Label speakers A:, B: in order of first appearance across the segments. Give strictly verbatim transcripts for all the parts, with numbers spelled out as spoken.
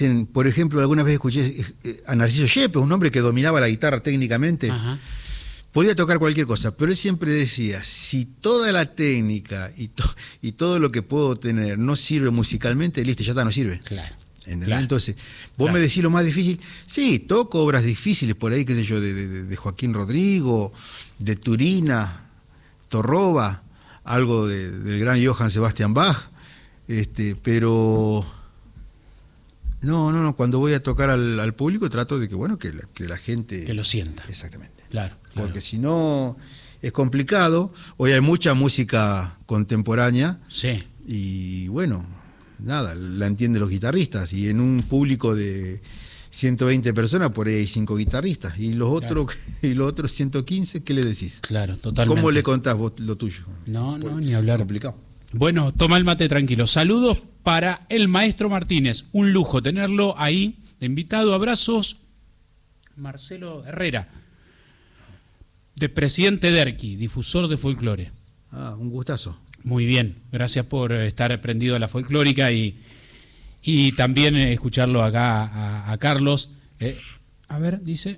A: Por ejemplo, alguna vez escuché a Narciso Yepes, un hombre que dominaba la guitarra técnicamente. Ajá. Podía tocar cualquier cosa, pero él siempre decía, si toda la técnica y, to y todo lo que puedo tener no sirve musicalmente, listo, ya está, no sirve.
B: Claro.
A: Claro. Entonces, vos
B: claro.
A: me decís lo más difícil. Sí, toco obras difíciles por ahí, qué sé yo, de, de, de Joaquín Rodrigo, de Turina, Torroba, algo de, del gran Johann Sebastian Bach, este, pero no, no, no, cuando voy a tocar al, al público trato de que, bueno, que la, que la gente...
B: Que lo sienta.
A: Exactamente.
B: Claro, claro.
A: Porque si no es complicado. Hoy hay mucha música contemporánea.
B: Sí.
A: Y bueno, nada, la entienden los guitarristas. Y en un público de ciento veinte personas, por ahí hay cinco guitarristas. Y los otros, claro. y los otros ciento quince, ¿qué le decís?
B: Claro, totalmente.
A: ¿Cómo le contás vos lo tuyo?
B: No, no,
A: pues,
B: ni hablar.
A: Complicado.
B: Bueno, toma el mate tranquilo. Saludos para el maestro Martínez. Un lujo tenerlo ahí de invitado. Abrazos. Marcelo Herrera, de Presidente Derqui, difusor de folclore.
A: Ah, un gustazo.
B: Muy bien, gracias por estar prendido a la folclórica y, y también escucharlo acá a, a Carlos. Eh, a ver, dice...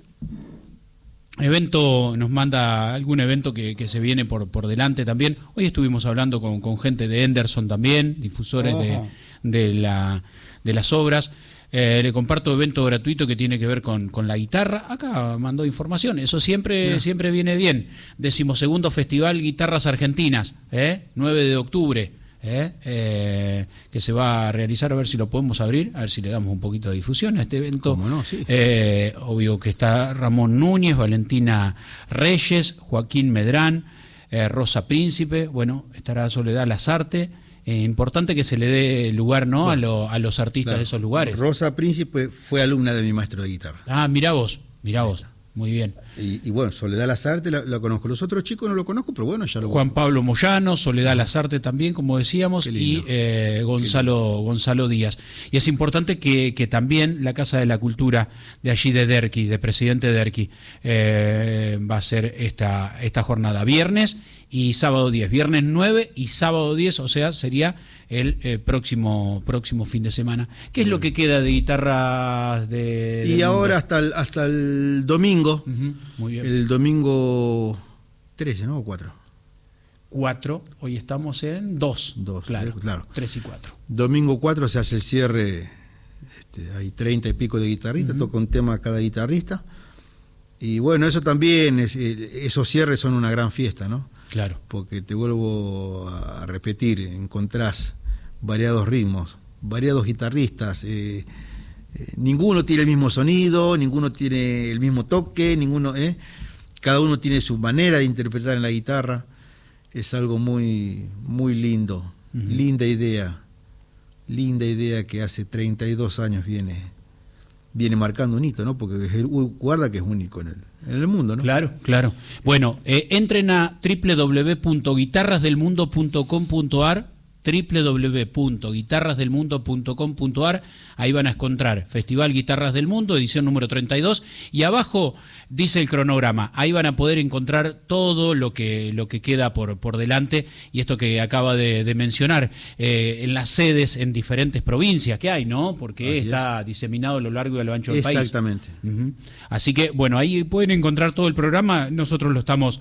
B: Evento, nos manda algún evento que, que se viene por, por delante también. Hoy estuvimos hablando con, con gente de Henderson también, difusores de, de, la, de las obras. Eh, le comparto evento gratuito que tiene que ver con, con la guitarra. Acá mandó información, eso siempre, yeah. siempre viene bien. Decimosegundo Festival Guitarras Argentinas, ¿eh? nueve de octubre. Eh, eh, que se va a realizar, a ver si lo podemos abrir, a ver si le damos un poquito de difusión a este evento.
A: ¿Cómo no? Sí.
B: Eh, obvio que está Ramón Núñez, Valentina Reyes, Joaquín Medrán, eh, Rosa Príncipe, bueno, estará Soledad Lazarte. Eh, importante que se le dé lugar, ¿no? Bueno, a, lo, a los artistas claro. de esos lugares.
A: Rosa Príncipe fue alumna de mi maestro de guitarra.
B: Ah, mirá vos, mirá vos. Muy bien.
A: Y, y bueno, Soledad Lazarte la, la conozco. Los otros chicos no lo conozco, pero bueno, ya lo
B: Juan
A: conozco.
B: Pablo Moyano, Soledad Lazarte también, como decíamos, y eh, Gonzalo, Gonzalo Díaz. Y es importante que, que también la Casa de la Cultura de allí de Derqui, de Presidente Derqui, eh, va a ser esta, esta jornada. Viernes y sábado diez. Viernes nueve y sábado diez, o sea, sería el eh, próximo próximo fin de semana. ¿Qué es lo que queda de guitarras de, de
A: y ahora hasta el, hasta el domingo,
B: uh-huh. Muy bien.
A: El domingo trece, ¿no? ¿O cuatro?
B: cuatro, hoy estamos en dos.
A: dos,
B: claro,
A: claro.
B: tres y cuatro.
A: Domingo cuatro se hace el cierre, este, hay treinta y pico de guitarristas, uh-huh. toca un tema cada guitarrista. Y bueno, eso también, es, esos cierres son una gran fiesta, ¿no?
B: Claro.
A: Porque te vuelvo a repetir, encontrás variados ritmos, variados guitarristas, eh, eh, ninguno tiene el mismo sonido, ninguno tiene el mismo toque, ninguno, eh, cada uno tiene su manera de interpretar en la guitarra. Es algo muy, muy lindo, uh-huh. linda idea, linda idea que hace treinta y dos años viene, viene marcando un hito, ¿no? Porque es el, guarda que es único en el, en el mundo, ¿no?
B: Claro, claro. Bueno, eh, entren a doble u doble u doble u punto guitarras del mundo punto com punto a r, doble u doble u doble u punto guitarras del mundo punto com punto a r. Ahí van a encontrar Festival Guitarras del Mundo, edición número treinta y dos, y abajo dice el cronograma. Ahí van a poder encontrar todo lo que, lo que queda por, por delante, y esto que acaba de, de mencionar, eh, en las sedes en diferentes provincias que hay, ¿no? Porque Así está es. diseminado a lo largo y a lo ancho del
A: Exactamente.
B: país. Exactamente. Uh-huh. Así que, bueno, ahí pueden encontrar todo el programa. Nosotros lo estamos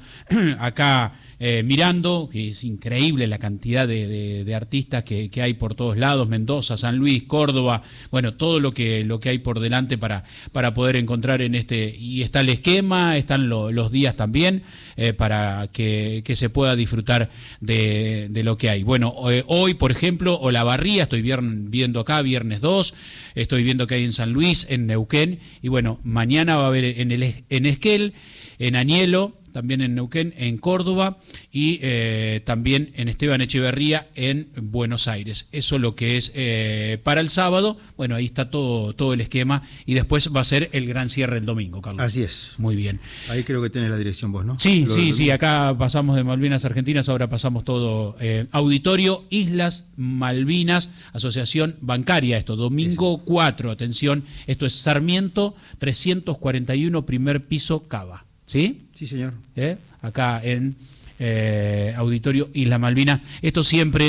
B: acá eh, mirando, que es increíble la cantidad de, de, de artistas que, que hay por todos lados, Mendoza, San Luis, Córdoba, bueno, todo lo que lo que hay por delante para, para poder encontrar en este, y está el esquema, están lo, los días también, eh, para que, que se pueda disfrutar de, de lo que hay. Bueno, eh, hoy, por ejemplo, Olavarría, estoy vier- viendo acá, viernes dos, estoy viendo que hay en San Luis, en Neuquén, y bueno, mañana va a haber en, el, en Esquel, en Añelo, también en Neuquén, en Córdoba, y eh, también en Esteban Echeverría, en Buenos Aires. Eso lo que es eh, para el sábado. Bueno, ahí está todo, todo el esquema, y después va a ser el gran cierre el domingo, Carlos.
A: Así es.
B: Muy bien.
A: Ahí creo que tenés la dirección vos, ¿no?
B: Sí,
A: lo,
B: sí,
A: lo,
B: sí, acá pasamos de Malvinas Argentinas, ahora pasamos todo. Eh, Auditorio Islas Malvinas, Asociación Bancaria, esto, domingo Eso. cuatro, atención, esto es Sarmiento trescientos cuarenta y uno, primer piso, Cava. ¿Sí?
A: Sí, señor.
B: ¿Eh? Acá en eh, Auditorio Isla Malvinas. Esto siempre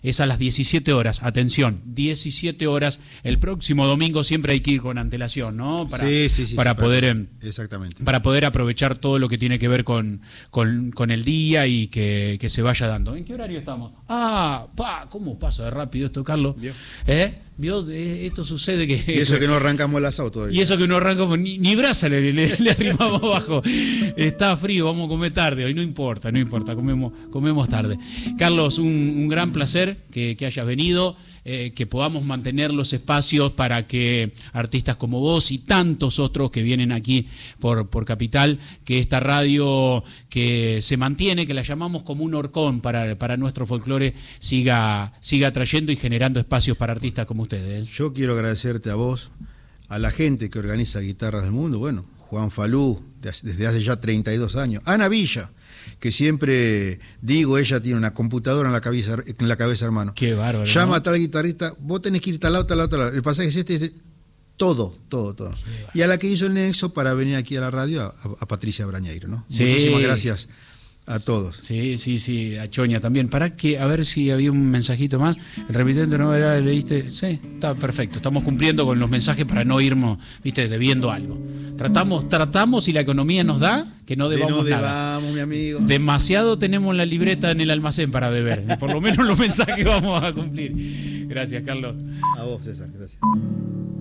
B: es a las diecisiete horas. Atención, diecisiete horas el próximo domingo. Siempre hay que ir con antelación, ¿no? Para,
A: sí, sí, sí,
B: para
A: sí,
B: poder
A: para, exactamente.
B: para poder aprovechar todo lo que tiene que ver con, con, con el día y que, que se vaya dando. ¿En qué horario estamos? Ah, pa, ¿cómo pasa de rápido esto, Carlos?
A: ¿Vio?
B: ¿Eh? ¿Vio? Esto sucede que...
A: Y eso que no arrancamos el asado todavía.
B: Y eso que no arrancamos, ni, ni brasa le, le, le arrimamos abajo. Está frío, vamos a comer tarde hoy, no importa, no importa, comemos, comemos tarde. Carlos, un, un gran placer que, que hayas venido, eh, que podamos mantener los espacios para que artistas como vos y tantos otros que vienen aquí por, por Capital, que esta radio que se mantiene, que la llamamos como un horcón para, para nuestro folclore, siga, siga trayendo y generando espacios para artistas como ustedes.
A: Yo quiero agradecerte a vos, a la gente que organiza Guitarras del Mundo, bueno, Juan Falú, desde hace ya treinta y dos años, Ana Villa, que siempre digo, ella tiene una computadora en la cabeza, en la cabeza hermano.
B: Qué bárbaro.
A: Llama
B: ¿no?
A: a tal guitarrista, vos tenés que ir tal lado, tal lado, tal lado. El pasaje es este, este todo, todo, todo. Y a la que hizo el nexo para venir aquí a la radio, a, a Patricia Brañeiro, ¿no?
B: Sí.
A: Muchísimas gracias a todos.
B: Sí, sí, sí, a Choña también. Para que, a ver si había un mensajito más. El remitente no era, leíste. Sí, está perfecto. Estamos cumpliendo con los mensajes para no irnos, viste, debiendo algo. Tratamos, tratamos y la economía nos da que no debamos
A: de no
B: nada.
A: debamos, mi amigo.
B: Demasiado tenemos la libreta en el almacén para deber. Por lo menos los mensajes vamos a cumplir. Gracias, Carlos.
A: A vos, César, gracias.